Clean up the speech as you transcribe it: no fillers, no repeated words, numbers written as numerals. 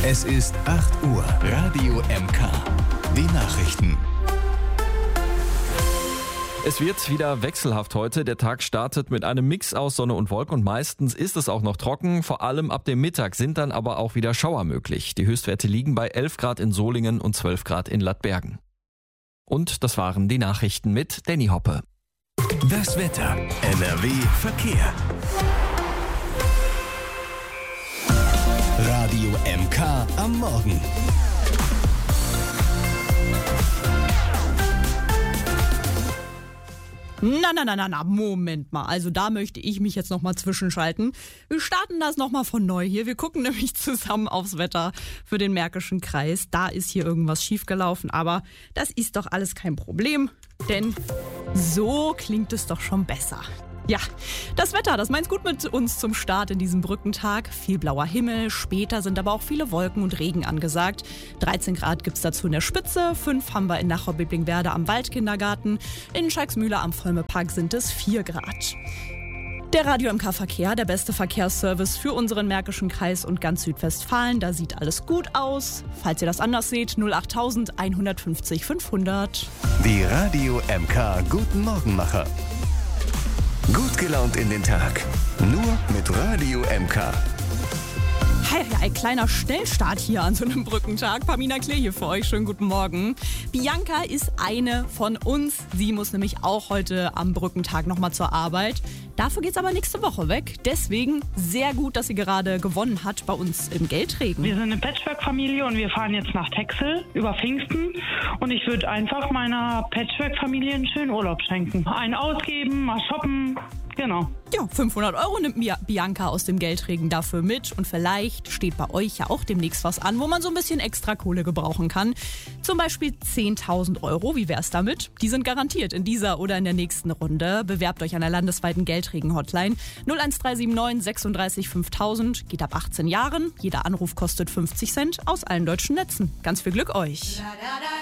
Es ist 8 Uhr. Radio MK. Die Nachrichten. Es wird wieder wechselhaft heute. Der Tag startet mit einem Mix aus Sonne und Wolken und meistens ist es auch noch trocken. Vor allem ab dem Mittag sind dann aber auch wieder Schauer möglich. Die Höchstwerte liegen bei 11 Grad in Solingen und 12 Grad in Lattbergen. Und das waren die Nachrichten mit Danny Hoppe. Das Wetter. NRW Verkehr. Radio MK am Morgen. Na, Moment mal. Also da möchte ich mich jetzt nochmal zwischenschalten. Wir starten das nochmal von neu hier. Wir gucken nämlich zusammen aufs Wetter für den Märkischen Kreis. Da ist hier irgendwas schiefgelaufen, aber das ist doch alles kein Problem, denn so klingt es doch schon besser. Ja, das Wetter, das meint's gut mit uns zum Start in diesem Brückentag. Viel blauer Himmel, später sind aber auch viele Wolken und Regen angesagt. 13 Grad gibt's dazu in der Spitze, 5 haben wir in Nachau-Biblingberde am Waldkindergarten. In Schalksmühle am Volmepark sind es 4 Grad. Der Radio MK Verkehr, der beste Verkehrsservice für unseren Märkischen Kreis und ganz Südwestfalen. Da sieht alles gut aus. Falls ihr das anders seht, 08000 150 500. Die Radio MK Guten Morgenmacher. Gut gelaunt in den Tag. Nur mit Radio MK. Hey, ein kleiner Schnellstart hier an so einem Brückentag. Pamina Klee hier für euch. Schönen guten Morgen. Bianca ist eine von uns. Sie muss nämlich auch heute am Brückentag nochmal zur Arbeit. Dafür geht's aber nächste Woche weg. Deswegen sehr gut, dass sie gerade gewonnen hat bei uns im Geldregen. Wir sind eine Patchwork-Familie und wir fahren jetzt nach Texel über Pfingsten. Und ich würde einfach meiner Patchwork-Familie einen schönen Urlaub schenken. Einen ausgeben, mal shoppen. Genau. Ja, 500 € nimmt mir Bianca aus dem Geldregen dafür mit. Und vielleicht steht bei euch ja auch demnächst was an, wo man so ein bisschen extra Kohle gebrauchen kann. Zum Beispiel 10.000 €. Wie wär's damit? Die sind garantiert in dieser oder in der nächsten Runde. Bewerbt euch an der landesweiten Geldregen-Hotline 01379 36 5000. Geht ab 18 Jahren. Jeder Anruf kostet 50 Cent aus allen deutschen Netzen. Ganz viel Glück euch.